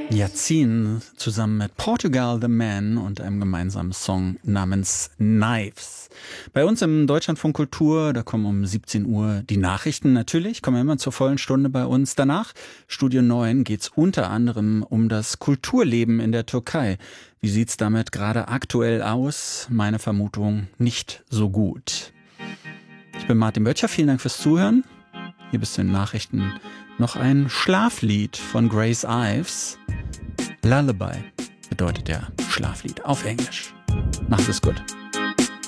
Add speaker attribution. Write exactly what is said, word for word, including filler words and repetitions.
Speaker 1: Yazin zusammen mit Portugal the Man und einem gemeinsamen Song namens Knives. Bei uns im Deutschlandfunk Kultur, da kommen um siebzehn Uhr die Nachrichten natürlich, kommen immer zur vollen Stunde bei uns. Danach, Studio neun, geht's unter anderem um das Kulturleben in der Türkei. Wie sieht's damit gerade aktuell aus? Meine Vermutung, nicht so gut. Ich bin Martin Böttcher, vielen Dank fürs Zuhören. Hier bis zu den Nachrichten noch ein Schlaflied von Grace Ives. Lullaby bedeutet ja Schlaflied auf Englisch. Macht es gut.